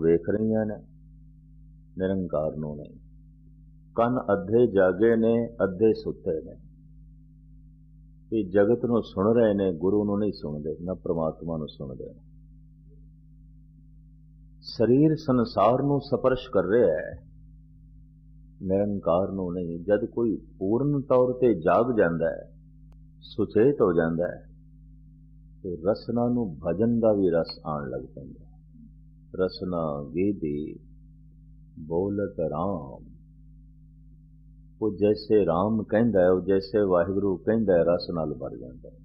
ਵੇਖ ਰਹੀਆਂ ਨੇ, ਨਿਰੰਕਾਰ ਨੂੰ ਨਹੀਂ। ਕੰਨ ਅੱਧੇ ਜਾਗੇ ਨੇ, ਅੱਧੇ ਸੁੱਤੇ ਨੇ। ਇਹ ਜਗਤ ਨੂੰ ਸੁਣ ਰਹੇ ਨੇ, ਗੁਰੂ ਨੂੰ ਨਹੀਂ ਸੁਣਦੇ, ਨਾ ਪ੍ਰਮਾਤਮਾ ਨੂੰ ਸੁਣਦੇ ਨੇ। ਸਰੀਰ ਸੰਸਾਰ ਨੂੰ ਸਪਰਸ਼ ਕਰ ਰਿਹਾ ਹੈ, ਨਿਰੰਕਾਰ ਨੂੰ ਨਹੀਂ। ਜਦ ਕੋਈ ਪੂਰਨ ਤੌਰ ਤੇ ਜਾਗ ਜਾਂਦਾ ਹੈ, ਸੁਚੇਤ ਹੋ ਜਾਂਦਾ ਹੈ, ਤੇ ਰਸਨਾ ਨੂੰ ਭਜਨ ਦਾ ਵੀ ਰਸ ਆਉਣ ਲੱਗ ਪੈਂਦਾ। ਰਸਨਾ ਗੀਦੀ ਬੋਲਤ ਰਾਮ। ਉਹ ਜੈਸੇ ਰਾਮ ਕਹਿੰਦਾ ਹੈ, ਉਹ ਜੈਸੇ ਵਾਹਿਗੁਰੂ ਕਹਿੰਦਾ ਹੈ, ਰਸ ਨਾਲ ਭਰ ਜਾਂਦਾ ਹੈ।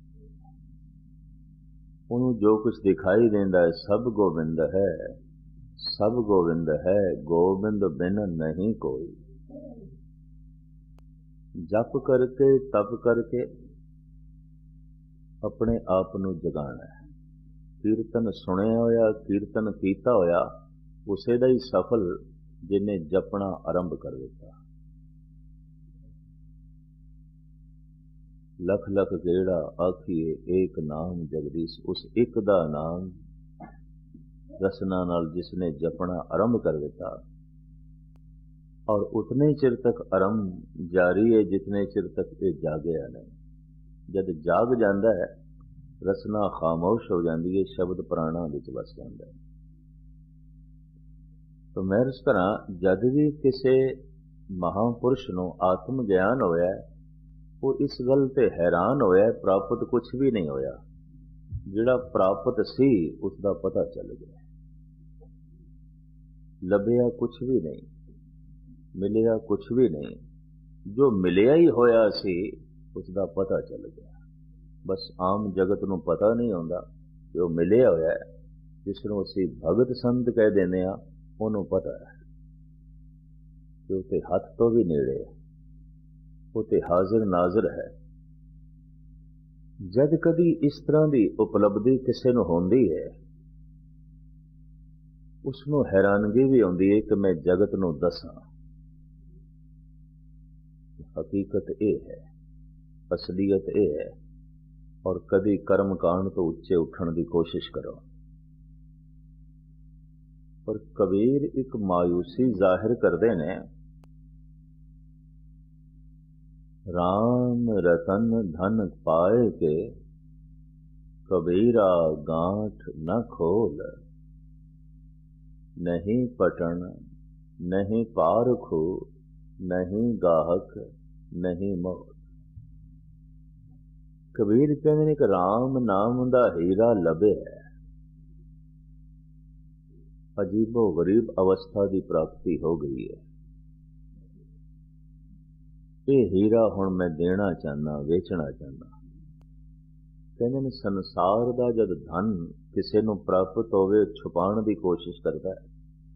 ਉਹਨੂੰ ਜੋ ਕੁਛ ਦਿਖਾਈ ਦਿੰਦਾ ਹੈ, ਸਭ ਗੋਬਿੰਦ ਹੈ, ਸਭ ਗੋਬਿੰਦ ਹੈ, ਗੋਬਿੰਦ ਬਿਨ ਨਹੀਂ ਕੋਈ। ਜਪ ਕਰਕੇ, ਤਪ ਕਰਕੇ ਆਪਣੇ ਆਪ ਨੂੰ ਜਗਾਣਾ ਹੈ। ਕੀਰਤਨ ਸੁਣਿਆ ਹੋਇਆ, ਕੀਰਤਨ ਕੀਤਾ ਹੋਇਆ, ਉਸੇ ਦਾ ਹੀ ਸਫਲ ਜਿਹਨੇ ਜਪਣਾ ਆਰੰਭ ਕਰ ਦਿੱਤਾ। ਲਖ ਲਖ ਗੇੜਾ ਆਖੀਏ ਏਕ ਨਾਮ ਜਗਦੀਸ਼। ਉਸ ਇੱਕ ਦਾ ਨਾਮ ਰਸਨਾ ਨਾਲ ਜਿਸਨੇ ਜਪਣਾ ਆਰੰਭ ਕਰ ਦਿੱਤਾ, ਔਰ ਉਤਨੇ ਚਿਰ ਤੱਕ ਆਰੰਭ ਜਾਰੀ ਹੈ ਜਿਤਨੇ ਚਿਰ ਤੱਕ ਇਹ ਜਾਗਿਆ ਨਹੀਂ। ਜਦ ਜਾਗ ਜਾਂਦਾ ਹੈ, ਰਸਨਾ ਖਾਮੋਸ਼ ਹੋ ਜਾਂਦੀ ਹੈ, ਸ਼ਬਦ ਪ੍ਰਾਣਾਂ ਵਿੱਚ ਵਸ ਜਾਂਦਾ ਹੈ। ਤਾਂ ਮੈਂ ਇਸ ਤਰ੍ਹਾਂ ਜਦ ਵੀ ਕਿਸੇ ਮਹਾਂਪੁਰਸ਼ ਨੂੰ ਆਤਮ ਗਿਆਨ ਹੋਇਆ, ਉਹ ਇਸ ਗੱਲ ਤੇ ਹੈਰਾਨ ਹੋਇਆ, ਪ੍ਰਾਪਤ ਕੁਝ ਵੀ ਨਹੀਂ ਹੋਇਆ। ਜਿਹੜਾ ਪ੍ਰਾਪਤ ਸੀ ਉਸ ਦਾ ਪਤਾ ਚੱਲ ਗਿਆ। ਲੱਭਿਆ ਕੁਝ ਵੀ ਨਹੀਂ, ਮਿਲਿਆ ਕੁਝ ਵੀ ਨਹੀਂ। ਜੋ ਮਿਲਿਆ ਹੀ ਹੋਇਆ ਸੀ ਉਸ ਦਾ ਪਤਾ ਚੱਲ ਗਿਆ। ਬਸ ਆਮ ਜਗਤ ਨੂੰ ਪਤਾ ਨਹੀਂ ਹੁੰਦਾ ਕਿ ਉਹ ਮਿਲਿਆ ਹੋਇਆ ਹੈ। ਜਿਸ ਨੂੰ ਅਸੀਂ ਭਗਤ ਸੰਤ ਕਹਿ ਦਿੰਦੇ ਹਾਂ, ਉਹਨੂੰ ਪਤਾ ਹੈ ਕਿ ਉਹ ਤੇ ਹੱਥ ਤੋਂ ਵੀ ਨੇੜੇ ਹੈ, ਉਹ ਤੇ ਹਾਜ਼ਰ ਨਾਜ਼ਰ ਹੈ। ਜਦ ਕਦੀ ਇਸ ਤਰ੍ਹਾਂ ਦੀ ਉਪਲਬਧੀ ਕਿਸੇ ਨੂੰ ਹੁੰਦੀ ਹੈ, ਉਸ ਨੂੰ ਹੈਰਾਨਗੀ ਵੀ ਆਉਂਦੀ ਹੈ ਕਿ ਮੈਂ ਜਗਤ ਨੂੰ ਦੱਸਾਂ। ਹਕੀਕਤ ਇਹ ਹੈ, ਅਸਲੀਅਤ ਇਹ ਹੈ। ਔਰ ਕਦੀ ਕਰਮ ਕਾਂਡ ਤੋਂ ਉੱਚੇ ਉੱਠਣ ਦੀ ਕੋਸ਼ਿਸ਼ ਕਰੋ। ਪਰ ਕਬੀਰ ਇੱਕ ਮਾਯੂਸੀ ਜ਼ਾਹਿਰ ਕਰਦੇ ਨੇ। ਰਾਮ ਰਤਨ ਧਨ ਪਾਏ ਕੇ ਕਬੀਰਾ ਗਾਂਠ न खोल। नहीं पटन नहीं पारखू नहीं गाहक नहीं मोल। कबीर कहते हैं कि राम नाम दा हीरा लभे है। अजीबो गरीब अवस्था की प्राप्ति हो गई है। ये हीरा हुण मैं देना चाहना, वेचना चाहना। कहते हैं संसार का जब धन किसी नूं प्राप्त होवे, छुपाण की कोशिश करता है,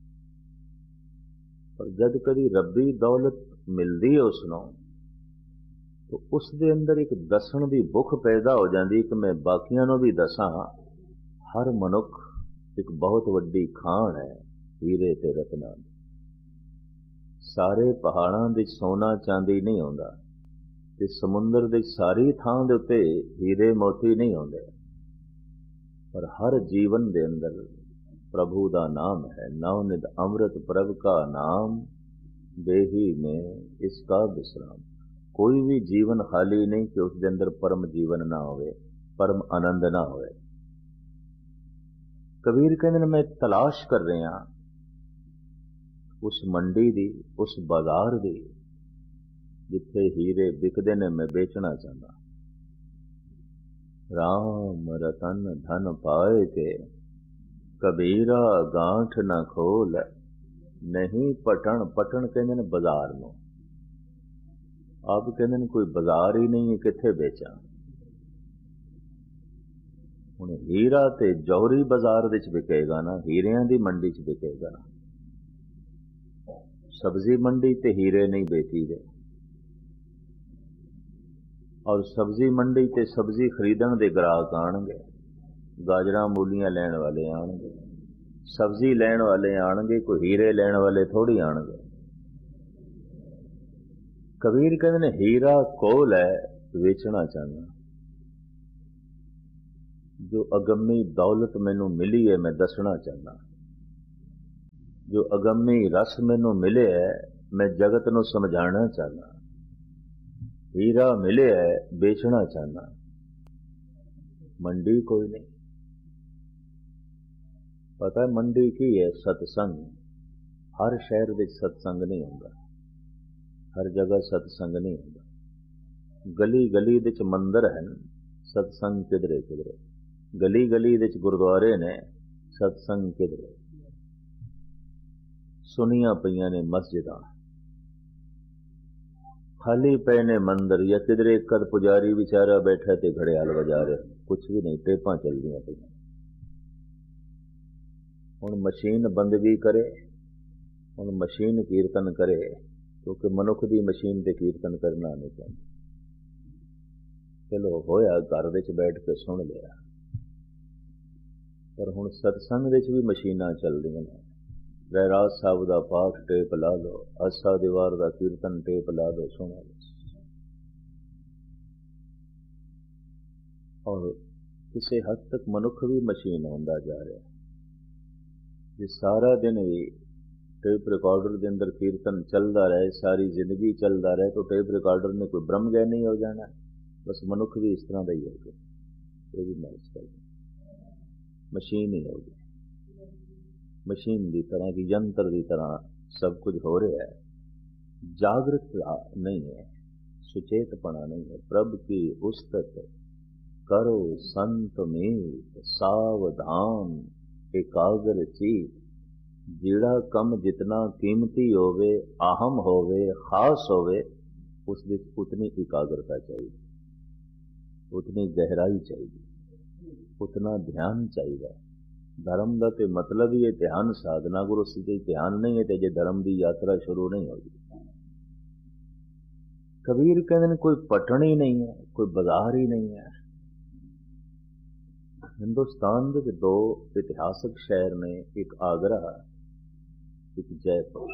पर जद कभी रब्बी दौलत मिलती है उसनों, तो उसके अंदर एक दसन की भुख पैदा हो जाती कि मैं बाकियां नूं भी दसां। हर मनुख एक बहुत वड्डी खान है हीरे ते रत्नां दी। सारे पहाड़ां दे सोना चांदी नहीं होंदा, ते समुंदर दे सारी थां दे उत्ते हीरे मोती नहीं होंदे, पर हर जीवन दे अंदर प्रभु दा नाम है। नवनिध अमृत प्रभ का नाम देही में इसका विश्राम। कोई भी जीवन खाली नहीं कि उसके अंदर परम जीवन ना होवे, परम आनंद ना होवे। कबीर कहते मैं तलाश कर रहा उस मंडी दी, उस बाजार दी जिथे हीरे बिकदे ने, मैं बेचना चाहता। राम रतन धन पाए के कबीरा गांठ न खोल। नहीं पटन, पटन कहते ने बाजार नूं। आप कहते कोई बाजार ही नहीं है, किथे बेचा। हुण हीरा ते जौहरी बाजार विच विकेगा ना, हीरियां दी मंडी च विकेगा। सब्जी मंडी ते हीरे नहीं बेची दे, और सब्जी मंडी ते सब्जी खरीदण दे ग्राहक आणगे, गाजरां मूलियां लैण वाले आणगे, सब्जी लैण वाले आणगे, कोई हीरे लैण वाले थोड़ी आणगे। कबीर कहते ने हीरा कोल है, वेचना चाहना। जो अगम्मी दौलत मैनू मिली है, मैं दसना चाहना। जो अगम्य रस मैनू मिले है मैं जगत नू समझाना चाहना, हीरा मिले है बेचना चाहना, मंडी कोई नहीं। पता है मंडी की है? सत्संग। हर शहर विच सत्संग नहीं होंदा, हर जगह सत्संग नहीं होंदा। गली गली विच मंदिर हैं, सत्संग किधरे किधरे। गली गली विच गुरुद्वारे ने, सत्संग किधरे। सुनिया पईयां ने मस्जिदां, खाली पे ने मंदिर, या किधरे कद पुजारी बेचारा बैठा ते घड़ियाल बजा रहे, कुछ भी नहीं, टेपां चलदियां पईयां। हुण मशीन बंदगी करे, हुण मशीन कीर्तन करे, क्योंकि मनुख दी मशीन ते कीर्तन करना नहीं चाहती। चलो होया घर विच बैठ के सुन लिया, पर हुण सत्संग विच भी मशीनां चलदियां ने। रहराज साहब दा पाठ टेप ला लो, आसा दीवार दा कीर्तन टेप ला लो, सुना लो। और किसी हद तक मनुख भी मशीन होंदा जा रहा है। जे सारा दिन भी टेप रिकॉर्डर के अंदर कीर्तन चलता रहे, सारी जिंदगी चलता रहे, तो टेप रिकॉर्डर ने कोई ब्रह्म ज्ञानी हो जाना। बस मनुख भी इस तरह का ही होगा, ये भी मैं इस मशीन ही होगी, मशीन की तरह की, यंत्र की तरह सब कुछ हो रहा है। जागृतता नहीं है, सुचेतपना नहीं है। प्रभु की उस्तत करो संत मीत, सावधान एकाग्र चीत। जेड़ा कम जितना कीमती होवे, अहम होवे, खास होवे, उस विच उतनी एकाग्रता चाहिए, उतनी गहराई चाहिए, उतना ध्यान चाहिए। धर्म का तो मतलब ही है ध्यान साधना। गुरु सीधे ध्यान नहीं है तो जे धर्म की यात्रा शुरू नहीं होगी। कबीर कहते कोई पटन ही नहीं है, कोई बाजार ही नहीं है। हिंदुस्तान के दो इतिहासक शहर ने, एक आगरा, एक जयपुर।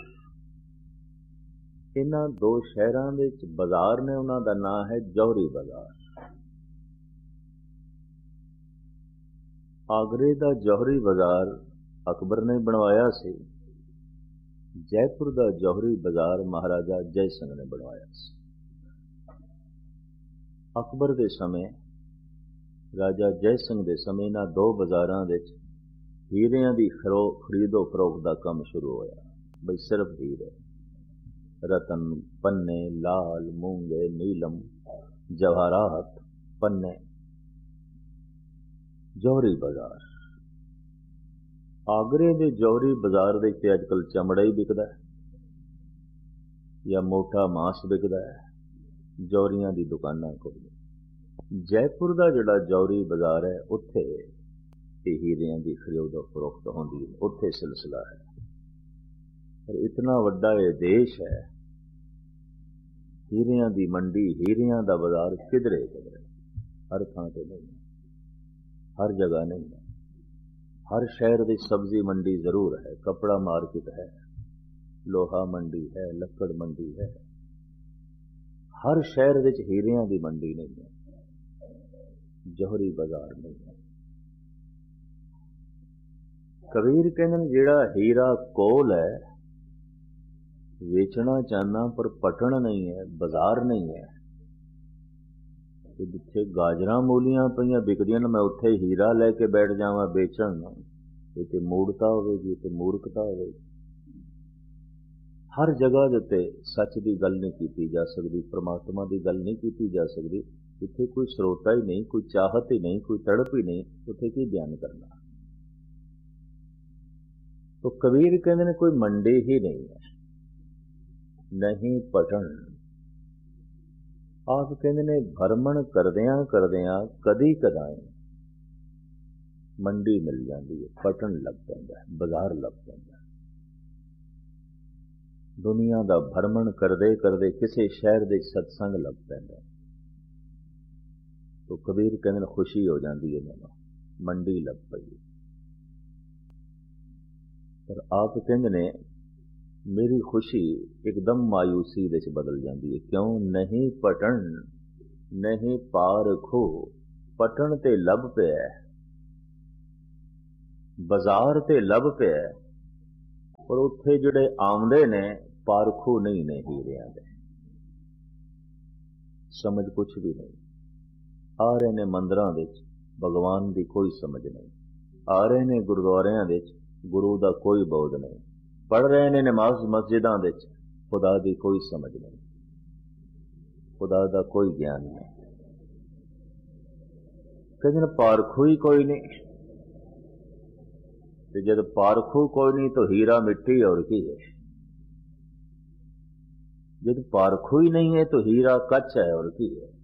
इन्हां दो शहरों में बाजार ने, उन्हां दा नाम है जौहरी बाजार। आगरे का जौहरी बाजार अकबर ने बनवाया सी, जयपुर का जौहरी बाजार महाराजा जय सिंह ने बनवाया सी। अकबर के समय, राजा जय सिंह के समय, इन्हां दो बाजारां विच हीरियां दी खरीदो फरोख्त का काम शुरू होया। बई सिर्फ हीरे, रतन, पन्ने, लाल, मूंगे, नीलम, जवाहरात, पन्ने। जौहरी बाजार, आगरे के जौहरी बाजार के अजकल चमड़ा ही बिकता है या मोटा मांस बिकता है, जौहरियां दी दुकानां खोल। जयपुर का जिहड़ा जौहरी बाजार है, उत्थे हीरियां दी खरीदो फरोख्त होंदी है, उत्थे सिलसिला है। पर इतना वड्डा ये देश है, हीरियां दी मंडी, हीरियां दा बाजार किधरे किधरे, हर थां ते नहीं, हर जगह नहीं है। हर शहर की सब्जी मंडी जरूर है, कपड़ा मार्केट है, लोहा मंडी है, लक्कड़ मंडी है। हर शहर विच हीरियां की मंडी नहीं है, जौहरी बाजार नहीं है। कबीर कहते हैं जेड़ा हीरा कोल है, वेचना चाहना पर पटन नहीं है, बाजार नहीं है। जिथे गाजरां मूलियां पईयां बिकदियां ने, मैं उत्थे हीरा लैके बैठ जावां बेचण, ये मूर्खता होगी, ये मूर्खता होगी। हर जगह के उत्ते सच की गल नहीं की जा सकती, परमात्मा की गल नहीं की जा सकती। इत्थे कोई स्रोता ही नहीं, कोई चाहत ही नहीं, कोई तड़प ही नहीं, उत्थे की बयान करना। तो कबीर कहते हैं कोई मंडी ही नहीं है, नहीं पटन। आप कहते ने भरमण करदियां करदियां कदी कदाई मंडी मिल जाती है, पटन लग पैंदा है, बाजार लग पैंदा है। दुनिया का भरमण करदे करदे किसी शहर दे सत्संग लग पैंदा है, तो कबीर कहते खुशी हो जाती है, मैनूं मंडी लग पई। पर आप कहते ने मेरी खुशी एकदम मायूसी विच बदल जाती है। क्यों? नहीं पटन, नहीं पार खो, पटन ते लभ पिया, बाजार ते लभ पिया, पर उत्थे जिहड़े आउंदे ने पारखू नहीं ने हीरियां दे, समझ कुछ भी नहीं। आ रहे ने मंदिरां विच भगवान की कोई समझ नहीं, आ रहे ने गुरुद्वारियां विच गुरु का कोई बोध नहीं, पढ़ रहे ने नमाज मस्जिदां विच खुदा की कोई समझ नहीं, खुदा का कोई ज्ञान नहीं। कहते पारखू ही कोई नहीं, तो जब पारखू कोई नहीं तो हीरा मिट्टी और की है। जब पारखू ही नहीं है तो हीरा कच है और की है।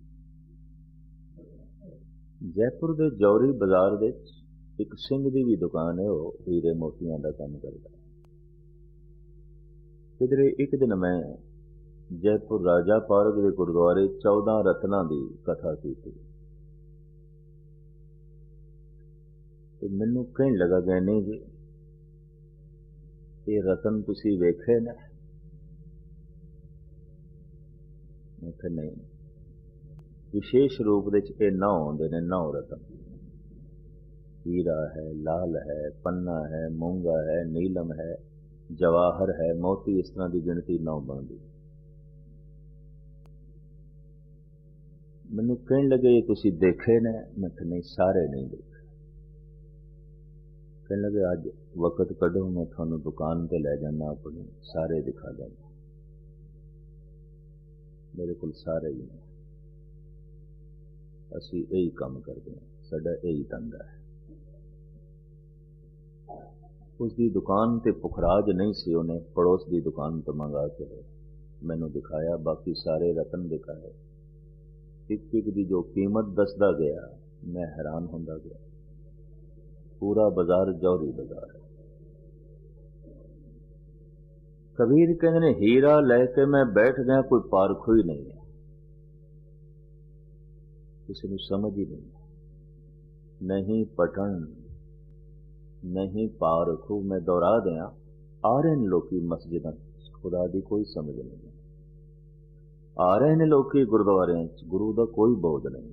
जयपुर के जौहरी बाजार दे एक सिंह की भी दुकान है, वो हीरे मोतियां का काम करता है। किधरे एक दिन मैं जयपुर राजा पार्क के गुरुद्वारे 14 रत्ना की कथा की थी, तो मैनू कहने लगा गए नहीं जी ये रतन तुसी वेखे ने? मैं कहा नहीं, विशेष रूप से 9 आते ने, 9 रतन, हीरा है, लाल है, पन्ना है, मूंगा है, नीलम है, जवाहर है, मोती, इस तरह की गिनती 9 बनती। मैनू कहने लगे ये तुसी देखे ने? मैं कहा नहीं, सारे नहीं देखे। कहने लगे अज वक्त कढ़ो, मैं थानू दुकान पर लै जाना, अपनी सारे दिखा देना। मेरे को सारे ही ने, असी यही काम करते हैं, साडा यही धंधा है। उसकी दुकान ते पुखराज नहीं सी, उन्हें पड़ोस की दुकान तो मंगा के मैनू दिखाया, बाकी सारे रतन दिखाए। एक एक की जो कीमत दसदा गया मैं हैरान होंदा गया। पूरा बाजार जौहरी बाजार है। कबीर कहते ने हीरा लैके मैं बैठ गया, कोई पारखू ही नहीं है, किसी को समझ ही नहीं। नहीं पठन नहीं पारखू, मैं दोहरा दिया, आ रहे ने लोग मस्जिद, खुदा की कोई समझ नहीं, आ रहे ने लोग गुरुद्वारे, गुरु का कोई बोध नहीं।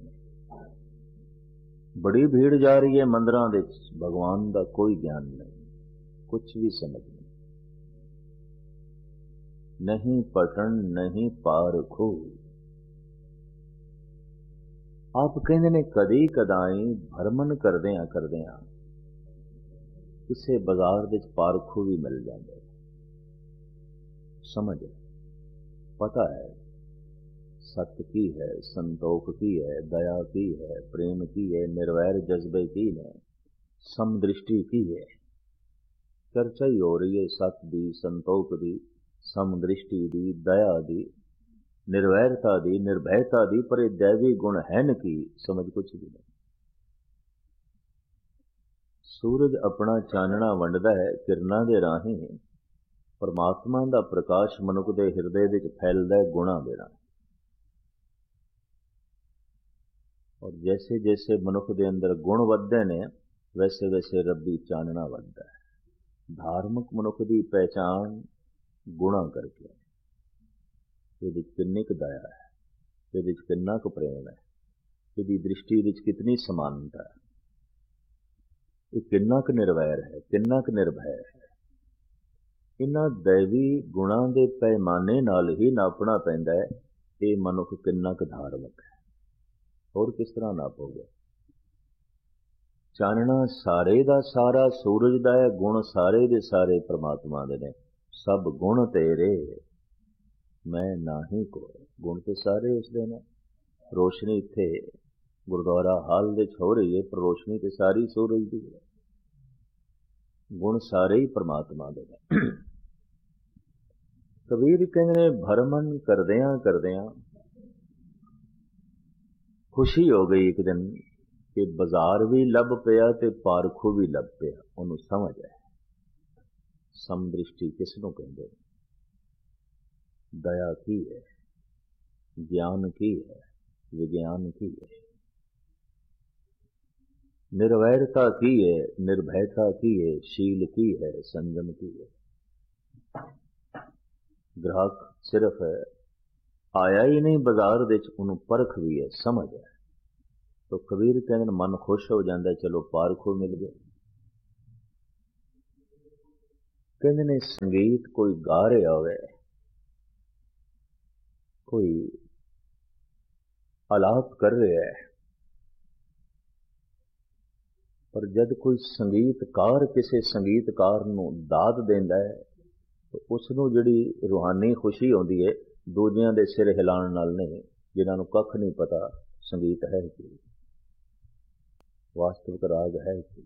बड़ी भीड़ जा रही है मंदिरां दे, भगवान का कोई ज्ञान नहीं, कुछ भी समझ नहीं। नहीं पठन नहीं पारखू। आप कहते ने कदी कदाई भरमन करदियां करदियां किसे बाजार दे पारखू भी मिल जाते, समझ पता है सत्य की है, संतोख की है, दया की है, प्रेम की है, निर्वैर जज्बे की है, समदृष्टि की है। चर्चा ही हो रही है सत्य दी, संतोख दी, समदृष्टि दी, दया दी, निर्वैरता दी, निर्भयता दी, पर ये दैवी गुण है न की समझ कुछ भी नहीं। सूरज अपना चानना वंडदा है किरना दे राही, परमात्मा का प्रकाश मनुख के हिरदे विच फैलदा है गुणा दे राही। और जैसे जैसे मनुख के अंदर गुण वधदे ने, वैसे वैसे रब्बी चानना वधदा है। धार्मिक मनुख की पहचान गुणा करके, ये किन्नी क दया है, ये किन्ना क प्रेम है, ये दृष्टि विच कितनी समानता है, ये किन्ना क निर्वैर है, किन्ना क निर्भय है। इन्हां दैवी गुणां दे पैमाने नाल ही नापना पैंदा है ये मनुख किन्ना क धार्मिक है, और किस तरह नापोगे। चानना सारे दा सारा सूरज दा है, गुण सारे दे सारे परमात्मा दे ने। सब गुण तेरे मैं नाही कोई, गुण तो सारे उसदे ने। रोशनी इत्थे गुरुद्वारा हाल दे हो रही है, पर रोशनी तो सारी सूरज दी है, गुण सारे ही परमात्मा दे ने। कबीर कहते ने भरमन करदियां करदियां खुशी हो गई एक दिन कि बाजार भी लभ पिया ते पारखू भी लभ पिया। उन्होंने समझ है समदृष्टि किसनों कहते, दया की है, ज्ञान की है, विज्ञान की है, निर्वैरता की है, निर्भयता की है, शील की है, संयम की है। ग्राहक सिर्फ आया ही नहीं बाजार दे, उन्होंने परख भी है, समझ है। तो कबीर कहते मन खुश हो जाता है, चलो पारखू मिल गए। कहते ने संगीत कोई गा रहा होवे, कोई आलाप कर रहा है, पर जब कोई संगीतकार किसी संगीतकार नूं दाद देंदा है तो उसनूं जिहड़ी रूहानी खुशी आउंदी है दूजियां दे सिर हिलाउण नाल नहीं, जिन्हां नूं कख नहीं पता संगीत है कि वास्तविक राग है कि।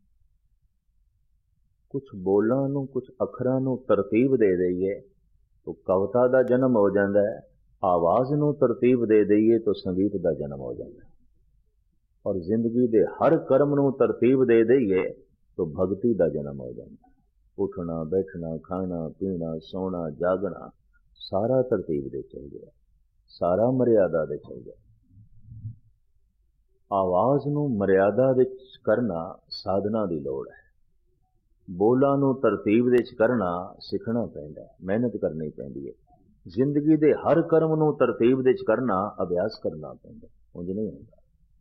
कुछ बोलां नूं कुछ अखरां नूं तरतीब दे दईए तो कविता दा जन्म हो जांदा है, आवाज़ नूं तरतीब दे दईए तो संगीत दा जन्म हो जांदा है, और जिंदगी दे हर कर्म नूं तरतीब दे दईए तो भगती दा जन्म हो जाता है। उठना बैठना खाना पीना सोना जागना सारा तरतीब दे चल गया, सारा मर्यादा दे चल गया। आवाज़ नूं मर्यादा विच करना साधना दी लोड़ है, बोलां नूं तरतीब विच करना सिखना पैंदा है, मेहनत करनी पैंदी है। जिंदगी दे हर कर्म नूं तरतीब विच करना अभ्यास करना पैंदा, उंज नहीं होंदा।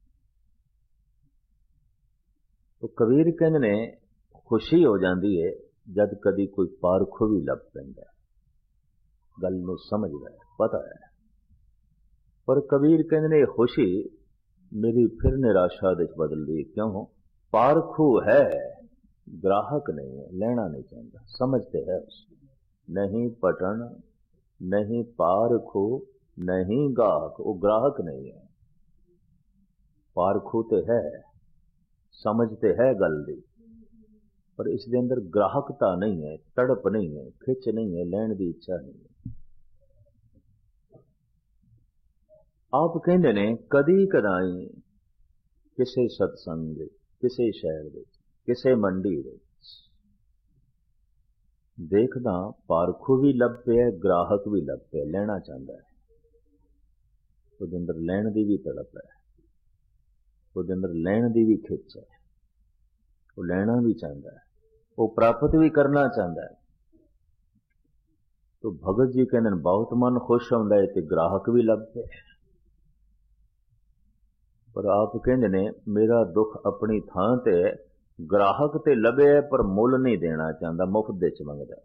तो कबीर कहंदे ने खुशी हो जाती है जद कदी कोई पारखू भी लभ पैंदा, गल नूं समझदा है, पता है। पर कबीर कहंदे ने खुशी मेरी फिर निराशा दे बदल दी। क्यों? पारखू है, ग्राहक नहीं है, लेना नहीं चाहता। समझते है नहीं पटन नहीं पारखू नहीं गाहक, वो ग्राहक नहीं है। पारखू तो है, समझते है गल दी, पर इसके अंदर ग्राहकता नहीं है, तड़प नहीं है, खिच नहीं है, लैण की इच्छा नहीं है। आप कहते ने कदी कदाई किसी सत्संग किसी शहर किसी मंडी देखदा पारखू भी लभ पिया, ग्राहक भी लभ पिया, लेना चाहता है। उसके अंदर लैण की भी तड़प है, उसके अंदर लैण की भी खिच है, वो लेना भी चाहता है, वो प्राप्त भी करना चाहता है। तो भगत जी कहते बहुत मन खुश होंदा है तो ग्राहक भी लभ पे। पर आप कहते ने मेरा दुख अपनी थां ते, ग्राहक ते लभे पर मुल नहीं देना चाहता, मुफ्त दे मंगदा।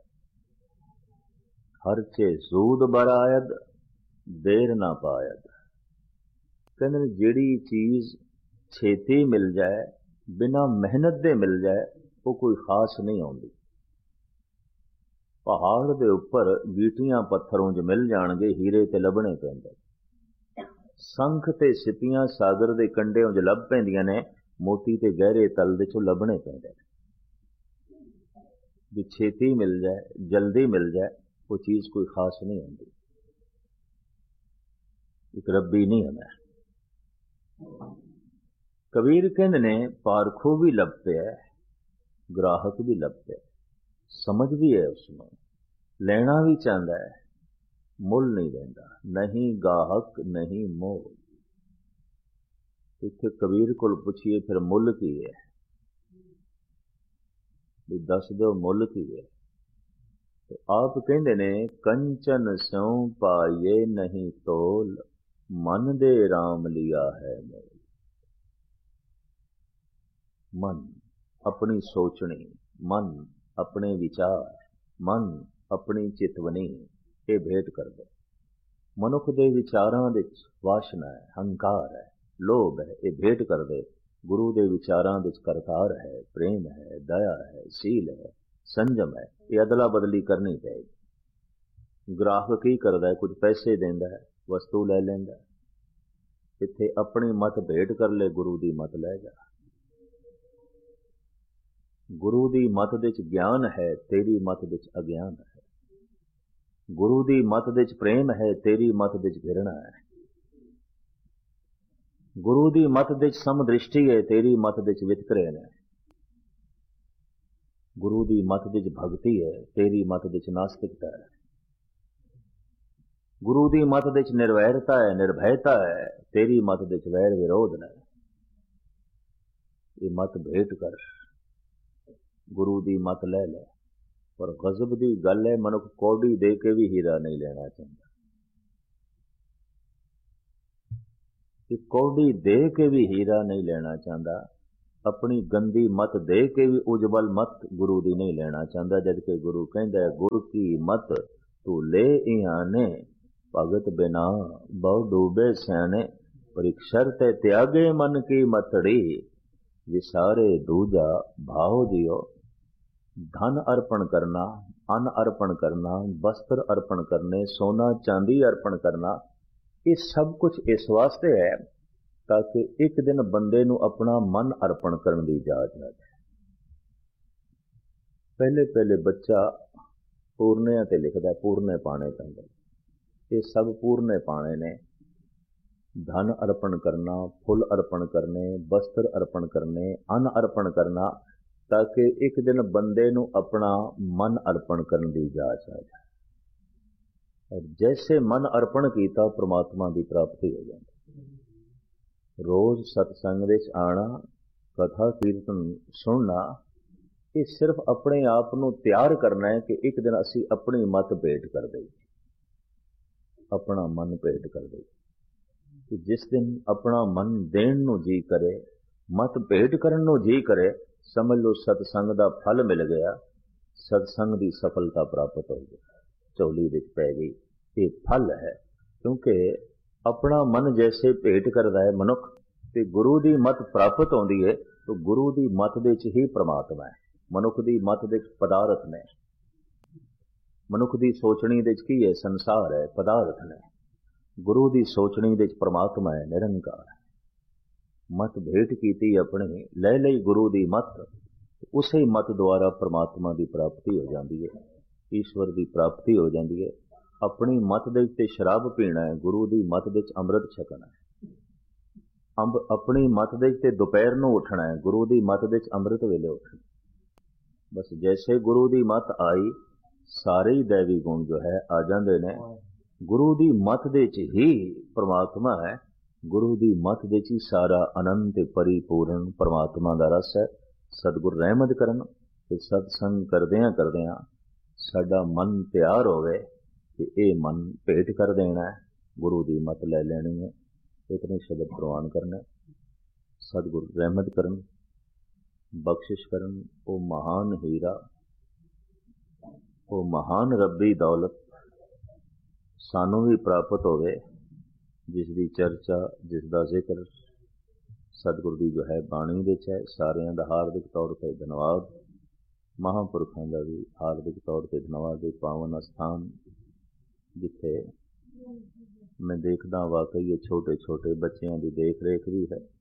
हर चे सूद बरायद देर ना पायद। कहते जिहड़ी चीज छेती मिल जाए बिना मेहनत दे मिल जाए वो कोई खास नहीं आती। पहाड़ दे उपर गीटियां पत्थरों च मिल जाणगे, हीरे ते लभने पैंदे। संख ते सिपियां सागर दे कंढे च लभ पैंदियां ने, मोती ते गहरे तल दे चों लभने पैंदे। भी छेती मिल जाए जल्दी मिल जाए वो चीज कोई खास नहीं आती, एक रब्बी नहीं है। मैं कबीर कहंदे ने पारखू भी लभ पिया, ग्राहक भी लभ पिया, समझ भी है उसमें, लेना भी चाहता है, मुल नहीं देता। नहीं गाहक नहीं मोल। इत्थे कबीर को पूछिए फिर मुल की है, भी दस दो मुल की है। तो आप कहंदे ने कंचन स्यों पाइए नहीं तोल, मन दे राम लिया है मोल। मन अपनी सोचनी, मन अपने विचार, मन अपनी चितवनी ये भेंट कर दे। मनुख दे विचारां दे वासना है, हंकार है, लोभ है, ये भेंट कर दे। गुरु दे विचारां दे करतार है, प्रेम है, दया है, सील है, संजम है, ये अदला बदली करनी चाहिए। ग्राहक की करदा है, कुछ पैसे देंदा है, वस्तु ले लेंदा है। इत्थे अपनी मत भेंट कर ले, गुरु दी मत ले जा। गुरु दी मत दे च ज्ञान है, तेरी मत दे च अज्ञान है। गुरु दी मत दे च प्रेम है, तेरी मत दे च घृणा है। गुरु दी मत दे च समदृष्टि है, तेरी मत दे च वितकरेण है। गुरु दी मत दे च भक्ति है, तेरी मत दे च नास्तिकता है। गुरु दी मत दे च निर्वैरता है, निर्भयता है, तेरी मत दे च वैर विरोध है। ये मत भेंट कर, गुरु दी मत ले ले। पर गजब दी गल है, मनुख कौड़ी दे के भी हीरा नहीं लेना चाहता। कि कौड़ी दे के भी हीरा नहीं लेना चाहता, अपनी गंदी मत दे के भी उजवल मत गुरु दी नहीं लेना चाहता, जबकि गुरु कहता है गुरु की मत तू ले इहाने, भगत बिना बहु डूबे सैने, पर एक शर्त है त्यागे मन की मतड़ी, विसारे दूजा भाव जियो। धन अर्पण करना, अन्न अर्पण करना, वस्त्र अर्पण करने, सोना चांदी अर्पण करना, ये सब कुछ इस वास्ते है ताकि एक दिन बंदे नू अपना मन अर्पण करने की इजाजत है। पहले पहले बच्चा पूर्णिया ते लिखता, पूर्णे पाने पैंदे, ये सब पूर्णे पाने ने। धन अर्पण करना, फुल अर्पण करने, वस्त्र अर्पण करने, अन्न अर्पण करना, ताकि एक दिन बंदे नू अपना मन अर्पण करने की इजाजत आ जाए। और जैसे मन अर्पण किया परमात्मा की प्राप्ति हो जाती। रोज सत्संग विच आना, कथा कीर्तन सुनना, ये सिर्फ अपने आप नू तैयार करना है कि एक दिन असी अपनी मत भेंट कर दईए, अपना मन भेंट कर दईए। कि जिस दिन अपना मन देण नू जी करे, मत भेंट करन नू जी करे, समझ लो सत्संग का फल मिल गया, सत्संग की सफलता प्राप्त हो गई, झोली विच पै गई। ये फल है, क्योंकि अपना मन जैसे भेंट करता है मनुख ते गुरु की मत प्राप्त होती है, तो गुरु की मत दे ही परमात्मा है। मनुख की मत दे पदार्थ ने, मनुख की सोचनी दे की है, संसार है, पदार्थ ने। गुरु की सोचनी दे परमात्मा है, निरंकार है। मत भेंट की अपनी, ले लई गुरु की मत, उसे मत द्वारा परमात्मा की प्राप्ति हो जाती है, ईश्वर की प्राप्ति हो जाती है। अपनी मत दे ते शराब पीना है, गुरु की मत दे अमृत छकना है। अपनी मत दे ते दोपहर नूं उठना है, गुरु की मत दे अमृत वेले उठना। बस जैसे गुरु की मत आई, सारे ही दैवी गुण जो है आ जाते हैं। गुरु की मत दे ही परमात्मा है, गुरु की मत दे ही सारा अनंत परिपूर्ण परमात्मा का रस है। सतगुर रहमत करन ते सत्संग करदियां करदियां साडा मन तैयार होवे कि ये मन भेंट कर देना है, गुरु की मत ले लेनी है। इतने शब्द प्रवान करने, सतगुर रहमत करन, बख्शिश करन। वो महान हीरा, वो महान रब्बी दौलत सानू भी प्राप्त होवे, जिसकी चर्चा, जिसका जिक्र सतगुर की जो है बाणी विच है। सारियां दा हार्दिक तौर पर धन्यवाद, महापुरखों का भी हार्दिक तौर पर धन्यवाद। पावन स्थान जिथे मैं देखदा वाकई ये छोटे छोटे बच्चों की देख रेख भी है,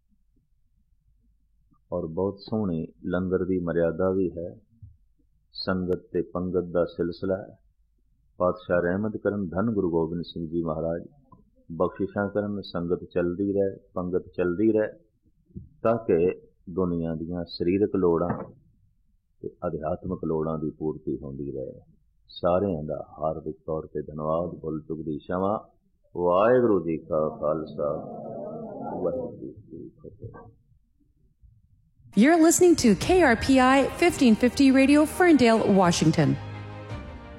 और बहुत सोहनी लंगर की मर्यादा भी है। संगत ते पंगत का सिलसिला है। पातशाह रहमत करन, धन गुरु गोबिंद सिंह जी महाराज बख्शिशां करन, संगत चलती रहे, पंगत चलती रहे, ताकि दुनिया दीयां शरीरक लोड़ां ते अध्यात्मक लोड़ां की पूर्ति होंदी रहे। सारियां दा हार्दिक तौर पर धन्यवाद। बोल चुकदी क्षमा। वाहिगुरू जी का खालसा, वाहिगुरू जी की फतेह। You're listening to KRPI 1550 Radio, Ferndale, Washington.